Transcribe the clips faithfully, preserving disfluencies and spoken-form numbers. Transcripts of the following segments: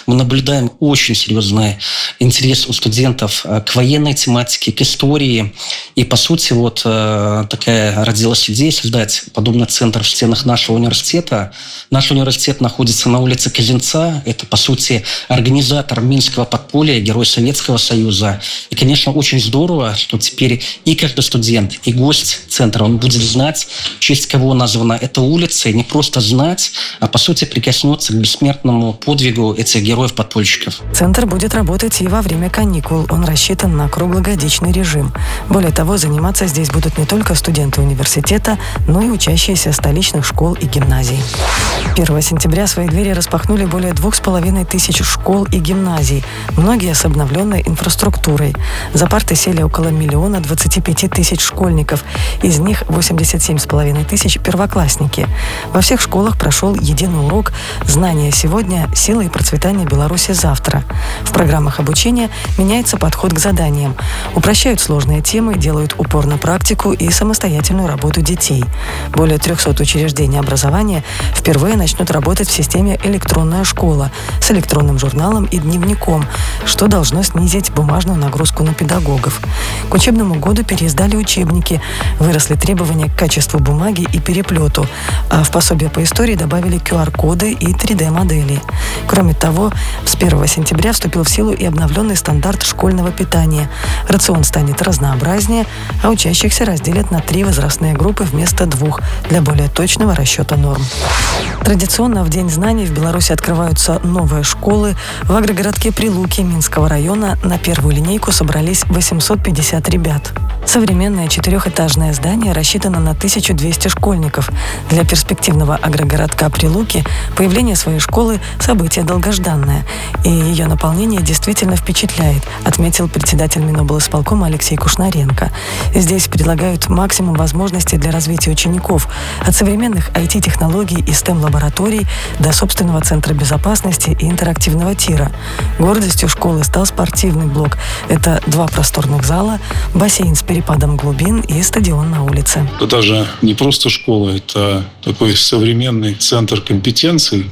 Мы наблюдаем очень серьезный интерес у студентов к военной тематике, к истории. И, по сути, вот такая родилась идея создать подобный центр в стенах нашего университета. Наш университет находится на улице Казинца. Это, по сути, организатор Минского подполья, Герой Советского Союза. И, конечно, очень здорово, что теперь и каждый студент, и гость центра, он будет знать, в честь кого названа эта улица, и не просто знать, а, по сути, прикоснуться к бессмертному подвигу этих героев-подпольщиков. Центр будет работать и во время каникул. Он рассчитан на круглогодичный режим. Более того, заниматься здесь будут не только студенты университета, но и учащиеся столичных школ и гимназий. первого сентября свои двери распахнули более двух с половиной тысяч школ и гимназий, многие с обновленной инфраструктурой. За парты сели около миллиона двадцати пяти тысяч школьников, из них восемьдесят семь с половиной тысяч первоклассники. Во всех школах прошел единый урок «Знания сегодня. Сила и процветание Беларуси завтра». В программах обучения меняется подход к заданиям, упрощают сложные темы, делают упор на практику и самостоятельную работу детей. Более трехсот учреждений образования впервые начнут работать в системе «Электронная школа» с электронным журналом и дневником, что должно снизить бумажную нагрузку на педагогов. К учебному году переиздали учебники, выросли требования к качеству бумаги и переплету, а в пособие по истории добавили ку ар коды и три дэ модели. Кроме того, с первого сентября вступил в силу и обновленный стандарт школьного питания. Рацион станет разнообразнее, а учащихся разделят на три возрастные группы вместо двух для более точного расчета норм. Традиционно в День знаний в Беларуси открываются новые школы. В агрогородке Прилуки Минского района на первую линейку собрались восемьсот пятьдесят ребят. Современное четырехэтажное здание рассчитано на тысячу двести школьников. Для перспективного агрогородка Прилуки появление своей школы – событие долгожданное. И ее наполнение действительно впечатляет, отметил председатель Миноблсполкома Алексей Кушнаренко. Здесь предлагают максимум возможностей для развития учеников. От современных ай ти-технологий и стэм-лабораторий до собственного центра безопасности и интерактивного тира. Гордостью школы стал спортивный блок. Это два просторных зала, бассейн с перепадом глубин и стадион на улице. Это даже не просто школа, это такой современный центр компетенций,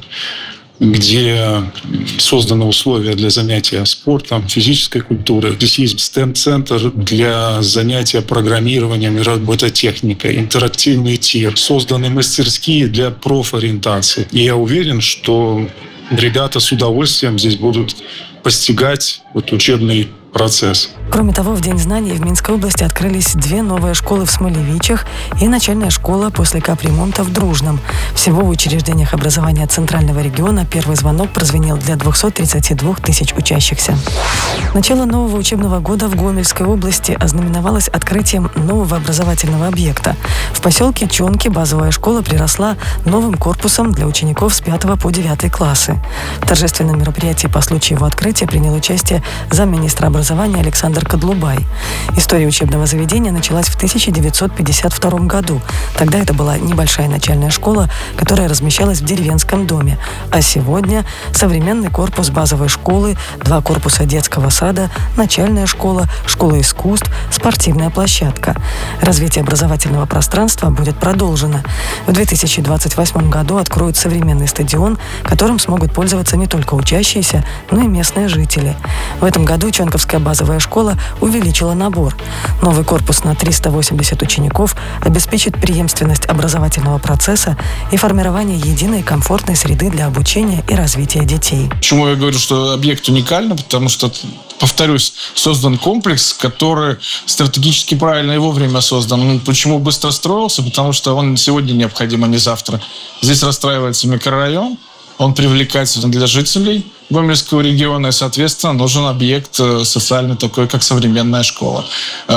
где созданы условия для занятия спортом, физической культурой. Здесь есть стэм-центр для занятия программированием и робототехникой, интерактивный тир, созданы мастерские для профориентации. И я уверен, что ребята с удовольствием здесь будут постигать вот учебный процесс. Кроме того, в День знаний в Минской области открылись две новые школы в Смолевичах и начальная школа после капремонта в Дружном. Всего в учреждениях образования Центрального региона первый звонок прозвенел для двухсот тридцати двух тысяч учащихся. Начало нового учебного года в Гомельской области ознаменовалось открытием нового образовательного объекта. В поселке Чонки базовая школа приросла новым корпусом для учеников с пятого по девятый классы. В торжественном мероприятии по случаю его открытия принял участие замминистра образования Александр Кадлубай. История учебного заведения началась в тысяча девятьсот пятьдесят втором году. Тогда это была небольшая начальная школа, которая размещалась в деревенском доме. А сегодня современный корпус базовой школы, два корпуса детского сада, начальная школа, школа искусств, спортивная площадка. Развитие образовательного пространства будет продолжено. В две тысячи двадцать восьмом году откроют современный стадион, которым смогут пользоваться не только учащиеся, но и местные жители. В этом году Чонковская базовая школа увеличила набор. Новый корпус на триста восемьдесят учеников обеспечит преемственность образовательного процесса и формирование единой комфортной среды для обучения и развития детей. Почему я говорю, что объект уникальный? Потому что, повторюсь, создан комплекс, который стратегически правильно и вовремя создан. Почему быстро строился? Потому что он сегодня необходим, а не завтра. Здесь расстраивается микрорайон, он привлекательный для жителей Гомельского региона, и, соответственно, нужен объект социальный такой, как современная школа.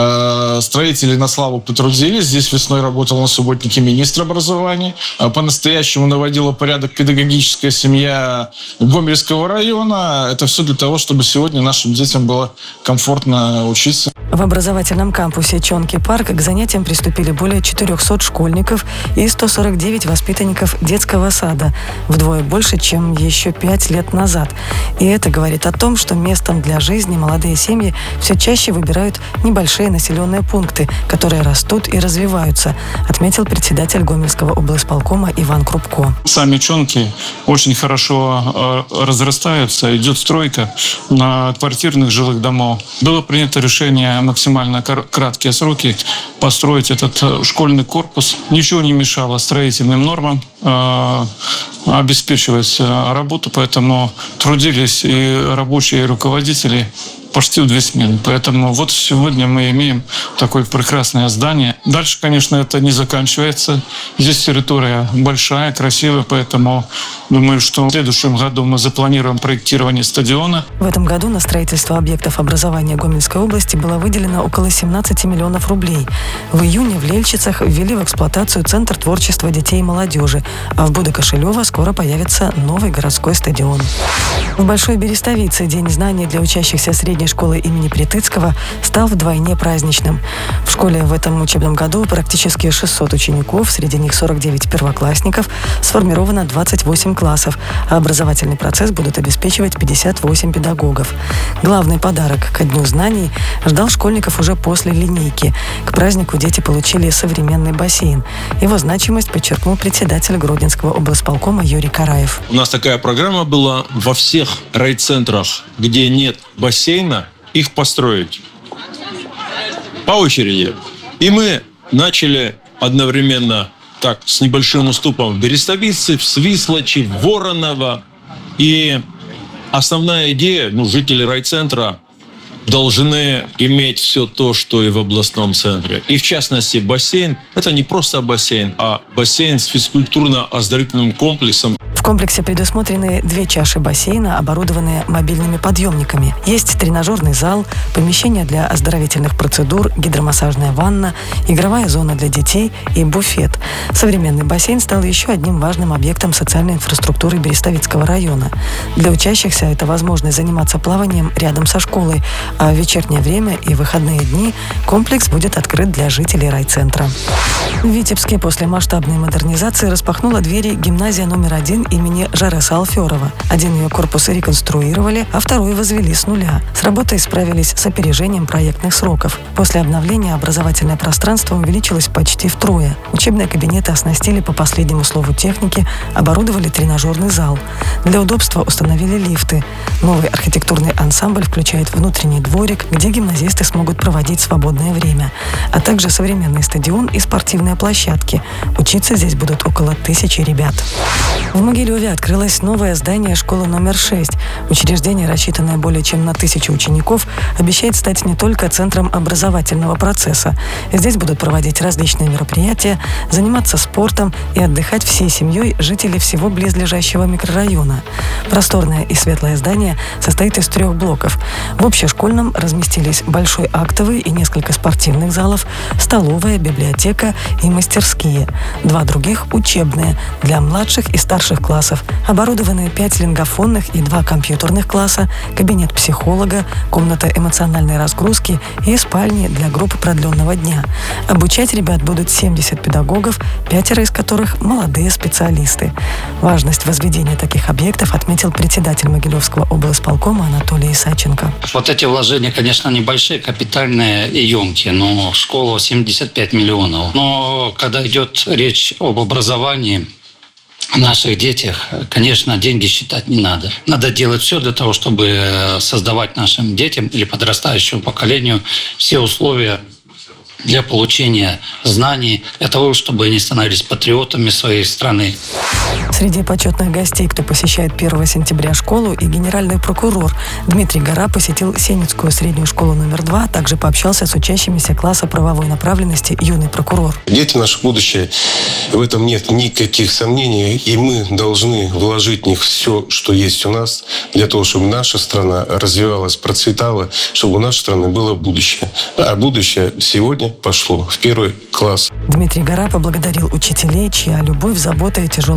Строители на славу потрудились. Здесь весной работал на субботнике министр образования. По-настоящему наводила порядок педагогическая семья Гомельского района. Это все для того, чтобы сегодня нашим детям было комфортно учиться. В образовательном кампусе Чонки Парк к занятиям приступили более четырехсот школьников и сто сорок девять воспитанников детского сада. Вдвое больше, чем еще пять лет назад. И это говорит о том, что местом для жизни молодые семьи все чаще выбирают небольшие населенные пункты, которые растут и развиваются, отметил председатель Гомельского облсполкома Иван Крупко. Сами чонки очень хорошо э, разрастаются, идет стройка на квартирных жилых домов. Было принято решение максимально краткие сроки построить этот школьный корпус. Ничего не мешало строительным нормам э, обеспечивать работу, поэтому трудились и рабочие, и руководители почти в две смены. Поэтому вот сегодня мы имеем такое прекрасное здание. Дальше, конечно, это не заканчивается. Здесь территория большая, красивая, поэтому думаю, что в следующем году мы запланируем проектирование стадиона. В этом году на строительство объектов образования Гомельской области было выделено около семнадцати миллионов рублей. В июне в Лельчицах ввели в эксплуатацию Центр творчества детей и молодежи, а в Будо-Кошелево скоро появится новый городской стадион. В Большой Берестовице День знаний для учащихся средней школы имени Притыцкого стал вдвойне праздничным. В школе в этом учебном году практически шестьсот учеников, среди них сорок девять первоклассников, сформировано двадцать восемь классов, а образовательный процесс будут обеспечивать пятьдесят восемь педагогов. Главный подарок ко Дню знаний ждал школьников уже после линейки. К празднику дети получили современный бассейн. Его значимость подчеркнул председатель Гродненского облсполкома Юрий Караев. У нас такая программа была: во всех райцентрах, где нет бассейна, их построить по очереди. И мы начали одновременно так, с небольшим уступом в Берестовице, в Свислочи, в Вороново. И основная идея, ну, жители райцентра должны иметь все то, что и в областном центре. И в частности, бассейн – это не просто бассейн, а бассейн с физкультурно-оздоровительным комплексом. В комплексе предусмотрены две чаши бассейна, оборудованные мобильными подъемниками. Есть тренажерный зал, помещение для оздоровительных процедур, гидромассажная ванна, игровая зона для детей и буфет. Современный бассейн стал еще одним важным объектом социальной инфраструктуры Берестовицкого района. Для учащихся это возможность заниматься плаванием рядом со школой, а в вечернее время и выходные дни комплекс будет открыт для жителей райцентра. В Витебске после масштабной модернизации распахнула двери гимназия номер один имени Жареса Алферова. Один ее корпус реконструировали, а второй возвели с нуля. С работой справились с опережением проектных сроков. После обновления образовательное пространство увеличилось почти втрое. Учебные кабинеты оснастили по последнему слову техники, оборудовали тренажерный зал. Для удобства установили лифты. Новый архитектурный ансамбль включает внутренний дворик, где гимназисты смогут проводить свободное время, а также современный стадион и спортивные площадки. Учиться здесь будут около тысячи ребят. В Могилеве открылось новое здание школы номер шесть. Учреждение, рассчитанное более чем на тысячу учеников, обещает стать не только центром образовательного процесса. Здесь будут проводить различные мероприятия, заниматься спортом и отдыхать всей семьей жители всего близлежащего микрорайона. Просторное и светлое здание состоит из трех блоков. В общешкольном разместились большой актовый и несколько спортивных залов, столовая, библиотека и мастерские. Два других – учебные, для младших и старших классов. Оборудованы пять лингофонных и два компьютерных класса, кабинет психолога, комната эмоциональной разгрузки и спальни для групп продленного дня. Обучать ребят будут семьдесят педагогов, пятеро из которых – молодые специалисты. Важность возведения таких объектов отметил председатель Могилевского облсполкома Анатолий Исаченко. Вот эти вложения, конечно, небольшие, капитальные и емкие, но школа семьдесят пять миллионов. Но когда идет речь об образовании, о наших детях, конечно, деньги считать не надо. Надо делать все для того, чтобы создавать нашим детям или подрастающему поколению все условия для получения знаний, для того, чтобы они становились патриотами своей страны. Среди почетных гостей, кто посещает первого сентября школу, и генеральный прокурор Дмитрий Гора посетил Сенецкую среднюю школу номер два, а также пообщался с учащимися класса правовой направленности «Юный прокурор». Дети – наше будущее. В этом нет никаких сомнений. И мы должны вложить в них все, что есть у нас, для того, чтобы наша страна развивалась, процветала, чтобы у нашей страны было будущее. А будущее сегодня пошло в первый класс. Дмитрий Гора поблагодарил учителей, чья любовь, забота и тяжелый труд создали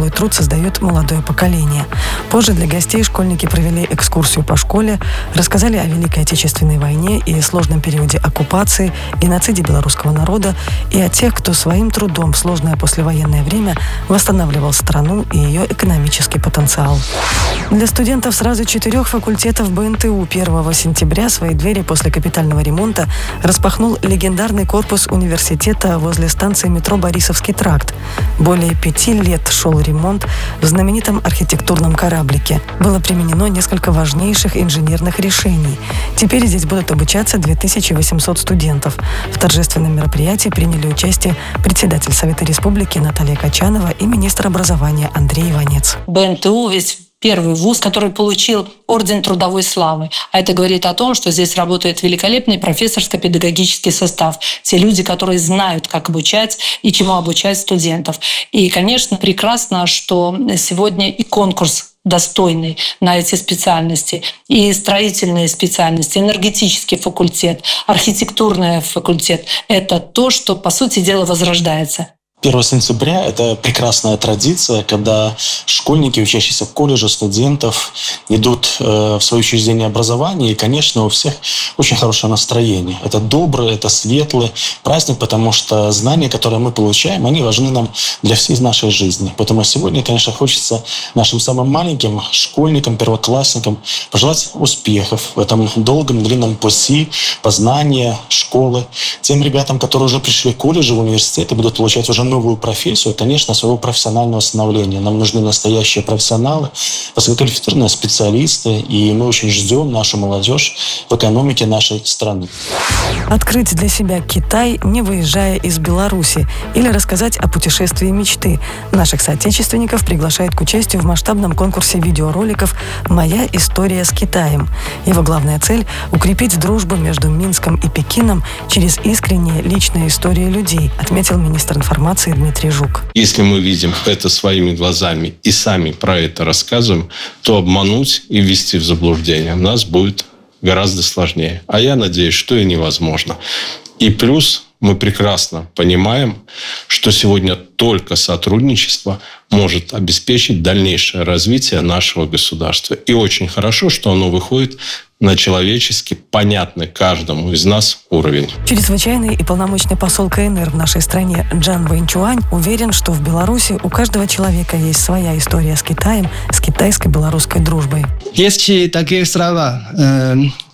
создает молодое поколение. Позже для гостей школьники провели экскурсию по школе, рассказали о Великой Отечественной войне и сложном периоде оккупации, геноциде белорусского народа и о тех, кто своим трудом в сложное послевоенное время восстанавливал страну и ее экономический потенциал. Для студентов сразу четырех факультетов бэ эн тэ у первого сентября свои двери после капитального ремонта распахнул легендарный корпус университета возле станции метро «Борисовский тракт». Более пяти лет шел ремонт в знаменитом архитектурном кораблике. Было применено несколько важнейших инженерных решений. Теперь здесь будут обучаться две тысячи восемьсот студентов. В торжественном мероприятии приняли участие председатель Совета Республики Наталья Качанова и министр образования Андрей Иванец. бэ эн тэ у ведь первый вуз, который получил орден трудовой славы. А это говорит о том, что здесь работает великолепный профессорско-педагогический состав. Те люди, которые знают, как обучать и чему обучать студентов. И, конечно, прекрасно, что сегодня и конкурс достойный на эти специальности, и строительные специальности, энергетический факультет, архитектурный факультет. Это то, что, по сути дела, возрождается. первого сентября – это прекрасная традиция, когда школьники, учащиеся в колледже, студентов идут э, в свое учреждение образования, и, конечно, у всех очень хорошее настроение. Это добрый, это светлый праздник, потому что знания, которые мы получаем, они важны нам для всей нашей жизни. Поэтому сегодня, конечно, хочется нашим самым маленьким школьникам, первоклассникам пожелать успехов в этом долгом, длинном пути познания, школы. Тем ребятам, которые уже пришли в колледж, в университет и будут получать уже новую профессию, конечно, своего профессионального становления. Нам нужны настоящие профессионалы, высококвалифицированные специалисты, и мы очень ждем нашу молодежь в экономике нашей страны. Открыть для себя Китай, не выезжая из Беларуси, или рассказать о путешествии мечты. Наших соотечественников приглашает к участию в масштабном конкурсе видеороликов «Моя история с Китаем». Его главная цель – укрепить дружбу между Минском и Пекином через искренние личные истории людей, отметил министр информации Дмитрий Жук. Если мы видим это своими глазами и сами про это рассказываем, то обмануть и ввести в заблуждение нас будет гораздо сложнее. А я надеюсь, что и невозможно. И плюс мы прекрасно понимаем, что сегодня только сотрудничество может обеспечить дальнейшее развитие нашего государства. И очень хорошо, что оно выходит на человечески понятный каждому из нас уровень. Чрезвычайный и полномочный посол ка эн эр в нашей стране Джан Вэньчуань уверен, что в Беларуси у каждого человека есть своя история с Китаем, с китайско-белорусской дружбой. Есть такие слова. Э,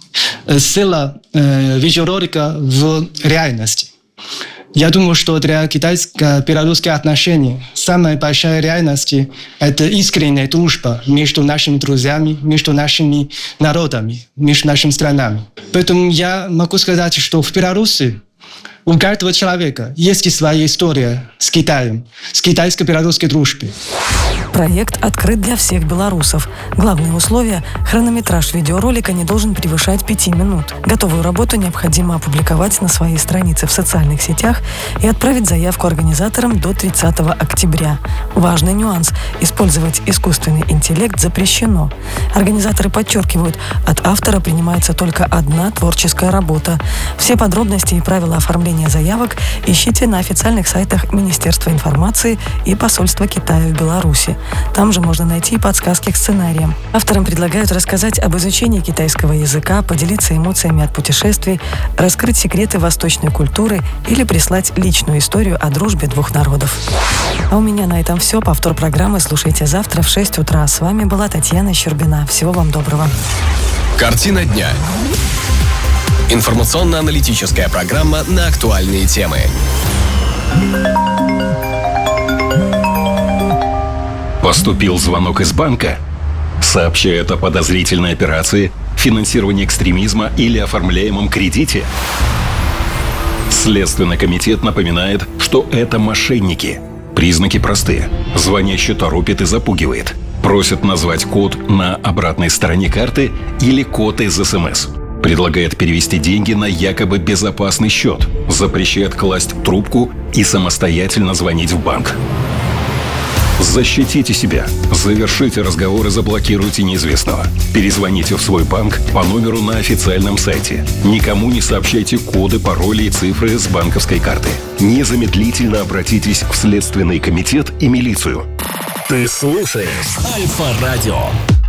сила э, видеоролика в реальности. Я думаю, что для китайско-белорусских отношений самая большая реальность – это искренняя дружба между нашими друзьями, между нашими народами, между нашими странами. Поэтому я могу сказать, что в Беларуси у каждого человека есть своя история с Китаем, с китайско-белорусской дружбой. Проект открыт для всех белорусов. Главное условие – хронометраж видеоролика не должен превышать пяти минут. Готовую работу необходимо опубликовать на своей странице в социальных сетях и отправить заявку организаторам до тридцатого октября. Важный нюанс – использовать искусственный интеллект запрещено. Организаторы подчеркивают, от автора принимается только одна творческая работа. Все подробности и правила оформления заявок ищите на официальных сайтах Министерства информации и посольства Китая в Беларуси. Там же можно найти подсказки к сценариям. Авторам предлагают рассказать об изучении китайского языка, поделиться эмоциями от путешествий, раскрыть секреты восточной культуры или прислать личную историю о дружбе двух народов. А у меня на этом все. Повтор программы слушайте завтра в шесть утра. С вами была Татьяна Щербина. Всего вам доброго. Картина дня. Информационно-аналитическая программа на актуальные темы. Поступил звонок из банка. Сообщает о подозрительной операции, финансировании экстремизма или оформляемом кредите. Следственный комитет напоминает, что это мошенники. Признаки простые. Звонящий торопит и запугивает. Просит назвать код на обратной стороне карты или код из эс эм эс. Предлагает перевести деньги на якобы безопасный счет. Запрещает класть трубку и самостоятельно звонить в банк. Защитите себя. Завершите разговор и заблокируйте неизвестного. Перезвоните в свой банк по номеру на официальном сайте. Никому не сообщайте коды, пароли и цифры с банковской карты. Незамедлительно обратитесь в Следственный комитет и милицию. Ты слушаешь Альфа-радио.